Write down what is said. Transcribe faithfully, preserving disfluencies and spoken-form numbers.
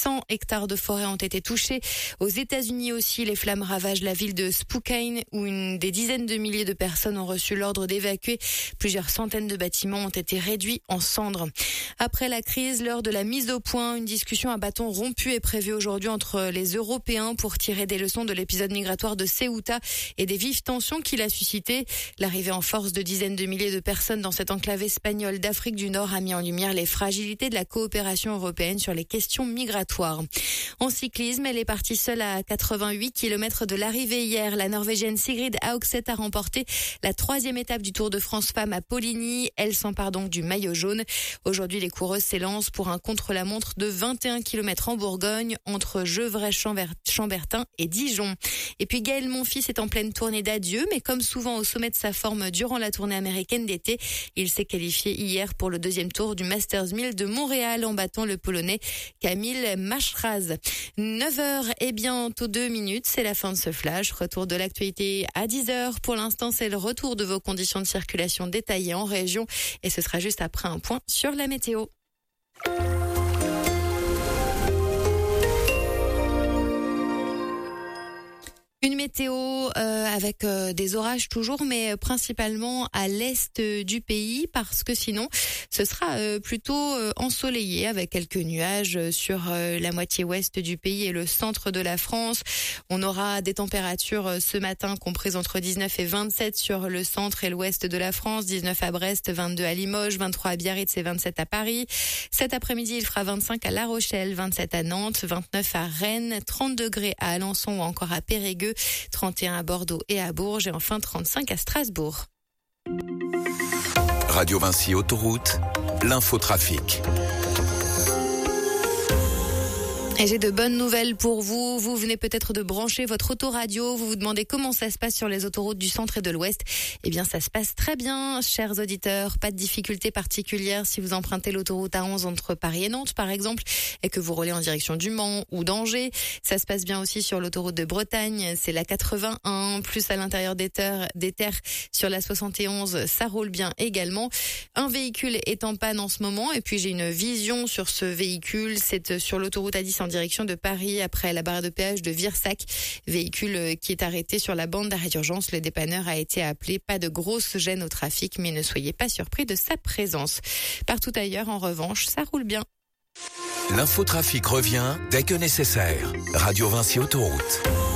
cent hectares de forêt ont été touchés. Aux États-Unis aussi, les flammes ravagent la ville de Spokane où une des dizaines de milliers de personnes ont reçu l'ordre d'évacuer. Plusieurs centaines de bâtiments ont été réduits en cendres. Après la crise, l'heure de la mise au point, une discussion à bâton rompu est prévue aujourd'hui entre les Européens pour tirer des leçons de l'épisode migratoire de Ceuta et des vives tensions qu'il a suscité. L'arrivée en force de dizaines de milliers de personnes dans cette enclave espagnole d'Afrique du Nord a mis en lumière les fragilités de la coopération européenne sur les questions migratoires. En cyclisme, elle est partie seule à quatre-vingt-huit kilomètres de l'arrivée hier. La Norvégienne Sigrid Haugset a remporté la troisième étape du Tour de France Femmes à Poligny. Elle s'empare donc du maillot jaune. Aujourd'hui, les coureuses s'élancent pour un contre-la-montre de vingt et un kilomètres en Bourgogne entre Gevrey-Chambertin et Dijon. Et puis Gaël Monfils est en pleine tournée d'adieu, mais comme souvent au sommet de sa forme durant la tournée américaine d'été, il s'est qualifié hier pour le deuxième tour du Masters mille de Montréal en battant le Polonais Kamil Machraz. neuf heures et bientôt deux minutes, c'est la fin de ce flash. Retour de l'actualité à dix heures. Pour l'instant, c'est le retour de vos conditions de circulation détaillées en région et ce sera juste après un point sur la météo. Une météo euh, avec euh, des orages toujours, mais principalement à l'est du pays parce que sinon ce sera euh, plutôt euh, ensoleillé avec quelques nuages sur euh, la moitié ouest du pays et le centre de la France. On aura des températures euh, ce matin comprises entre dix-neuf et vingt-sept sur le centre et l'ouest de la France, dix-neuf à Brest, vingt-deux à Limoges, vingt-trois à Biarritz et vingt-sept à Paris. Cet après-midi, il fera vingt-cinq à La Rochelle, vingt-sept à Nantes, vingt-neuf à Rennes, trente degrés à Alençon ou encore à Périgueux, trente et un à Bordeaux et à Bourges et enfin trente-cinq à Strasbourg. Radio Vinci Autoroute, l'infotrafic. Et j'ai de bonnes nouvelles pour vous. Vous venez peut-être de brancher votre autoradio. Vous vous demandez comment ça se passe sur les autoroutes du centre et de l'ouest. Eh bien, ça se passe très bien, chers auditeurs. Pas de difficultés particulières si vous empruntez l'autoroute A onze entre Paris et Nantes, par exemple, et que vous roulez en direction du Mans ou d'Angers. Ça se passe bien aussi sur l'autoroute de Bretagne. C'est la quatre-vingt-un, plus à l'intérieur des terres, des terres sur la soixante et onze. Ça roule bien également. Un véhicule est en panne en ce moment. Et puis, j'ai une vision sur ce véhicule. C'est sur l'autoroute A dix en direction de Paris après la barre de péage de Virsac. Véhicule qui est arrêté sur la bande d'arrêt d'urgence. Le dépanneur a été appelé. Pas de grosse gêne au trafic, mais ne soyez pas surpris de sa présence. Partout ailleurs, en revanche, ça roule bien. L'infotrafic revient dès que nécessaire. Radio Vinci Autoroute.